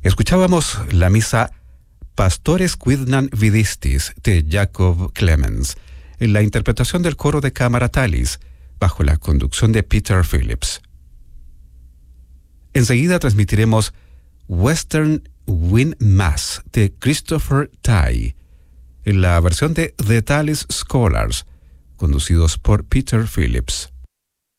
Escuchábamos la misa Pastores Quidnan Vidistis de Jacob Clemens, en la interpretación del coro de cámara Talis, bajo la conducción de Peter Phillips. Enseguida transmitiremos Western Wind Mass de Christopher Tye, en la versión de The Talis Scholars, conducidos por Peter Phillips.